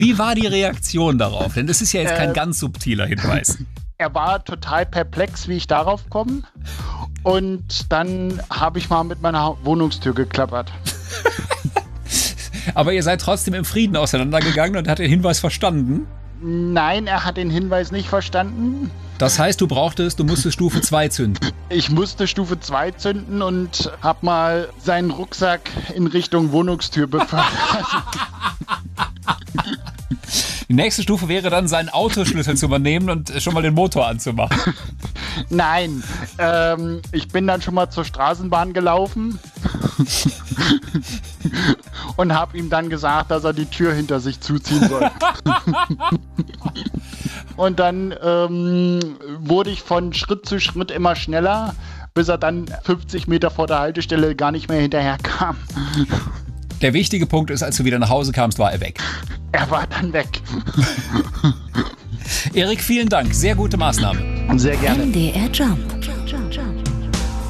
Wie war die Reaktion darauf? Denn das ist ja jetzt kein ganz subtiler Hinweis. Er war total perplex, wie ich darauf komme. Und dann habe ich mal mit meiner Wohnungstür geklappert. Aber ihr seid trotzdem im Frieden auseinandergegangen und hat den Hinweis verstanden? Nein, er hat den Hinweis nicht verstanden. Das heißt, du musstest Stufe 2 zünden. Ich musste Stufe 2 zünden und habe mal seinen Rucksack in Richtung Wohnungstür befördert. Die nächste Stufe wäre dann, seinen Autoschlüssel zu übernehmen und schon mal den Motor anzumachen. Nein, ich bin dann schon mal zur Straßenbahn gelaufen und habe ihm dann gesagt, dass er die Tür hinter sich zuziehen soll. Und dann wurde ich von Schritt zu Schritt immer schneller, bis er dann 50 Meter vor der Haltestelle gar nicht mehr hinterher kam. Der wichtige Punkt ist, als du wieder nach Hause kamst, war er weg. Er war dann weg. Erik, vielen Dank. Sehr gute Maßnahme. Sehr gerne. MDR Jump.